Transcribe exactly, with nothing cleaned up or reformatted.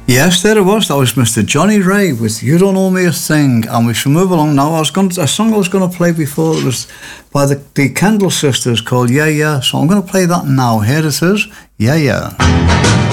Yes, there it was. That was Mister Johnny Ray with You Don't Owe Me a Thing. And we shall move along now. I was going to, a song I was going to play before, it was by the, the Kendall Sisters called Yeah Yeah. So I'm going to play that now. Here it is. Yeah Yeah.